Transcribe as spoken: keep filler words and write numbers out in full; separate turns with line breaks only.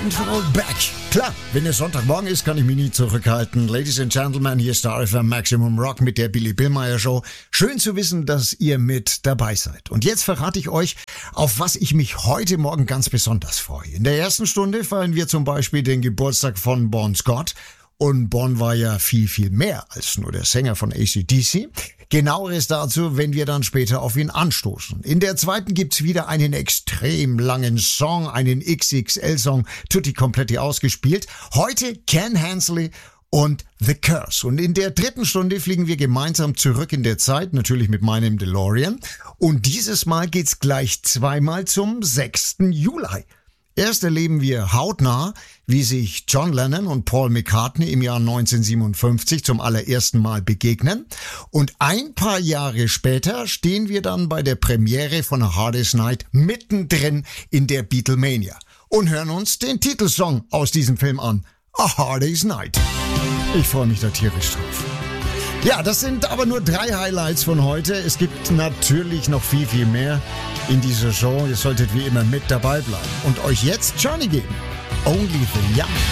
Central back. Klar, wenn es Sonntagmorgen ist, kann ich mich nie zurückhalten. Ladies and Gentlemen, hier ist Star F M Maximum Rock mit der Billy Billmeyer Show. Schön zu wissen, dass ihr mit dabei seid. Und jetzt verrate ich euch, auf was ich mich heute Morgen ganz besonders freue. In der ersten Stunde feiern wir zum Beispiel den Geburtstag von Bon Scott. Und Bon war ja viel, viel mehr als nur der Sänger von A C D C. Genaueres dazu, wenn wir dann später auf ihn anstoßen. In der zweiten gibt's wieder einen extrem langen Song, einen X X L-Song, tutti kompletti ausgespielt. Heute Ken Hensley und The Curse. Und in der dritten Stunde fliegen wir gemeinsam zurück in der Zeit, natürlich mit meinem DeLorean. Und dieses Mal geht's gleich zweimal zum sechsten Juli. Erst erleben wir hautnah, wie sich John Lennon und Paul McCartney im Jahr neunzehnhundertsiebenundfünfzig zum allerersten Mal begegnen. Und ein paar Jahre später stehen wir dann bei der Premiere von A Hard Day's Night mittendrin in der Beatlemania und hören uns den Titelsong aus diesem Film an, A Hard Day's Night. Ich freue mich da tierisch drauf. Ja, das sind aber nur drei Highlights von heute. Es gibt natürlich noch viel, viel mehr in dieser Show. Ihr solltet wie immer mit dabei bleiben und euch jetzt Johnny geben. Only the Young.